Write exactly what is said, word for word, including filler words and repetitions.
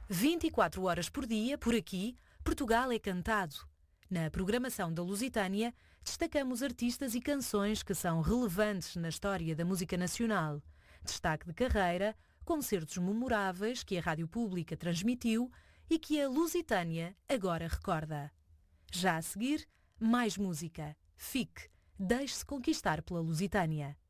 vinte e quatro horas por dia, por aqui, Portugal é cantado. Na programação da Lusitânia, destacamos artistas e canções que são relevantes na história da música nacional. Destaque de carreira, concertos memoráveis que a Rádio Pública transmitiu e que a Lusitânia agora recorda. Já a seguir, mais música. Fique, deixe-se conquistar pela Lusitânia.